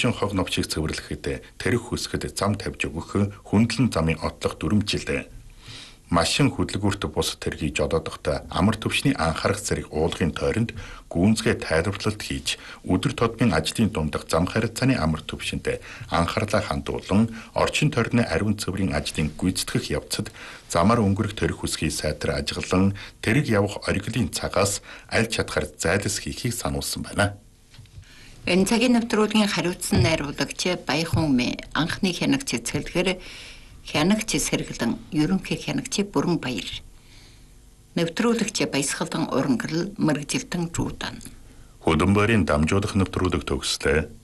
Хуучин хог новчийг цэвэрлэхэд тэрэг хүсгэд зам тавьж өгөх хүндлэн замын отлох 4 жил. Машин хөдөлгөөрт бус тэргийг жодоодохдоо амар төвшний анхаарах зэрэг уулгын тойронд гүнзгий тайлбарлалт хийж өдөр тутмын ажлын дундах зам харилцааны амар төвшөнд анхаарлаа хандуулан орчин тойрны ариун цэврийн ажлын гүйцэтгэх явцад замаар өнгөрөх тэрэг хүсгийг сайтар ажиглан тэрэг явах оргилын цагаас аль чадхаар зайлс хийхийг сануулсан байна. Энэ цагийн нэвтрүүлгийн хариуцсан найруулагч Баяхан Умэ анхны хянагч цэцгэлгээр хянагч сэргэлэн ерөнхий хянагч Бүрэн Баяр нэвтрүүлэгч Баясгалан Урангал мэрэгжилтэн Жуудан Хөдөнбөрийн дамжуулах нэвтрүүлэг төгслөө.